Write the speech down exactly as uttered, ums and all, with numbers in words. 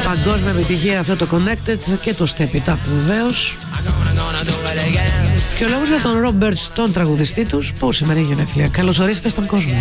Παγκόσμια επιτυχία αυτό το Connected και το Step It Up βεβαίως. Και ο λόγος για τον Rob Birch, τον τραγουδιστή τους, που σήμερα έχει γενέθλια. Καλώς ορίσατε στον κόσμο.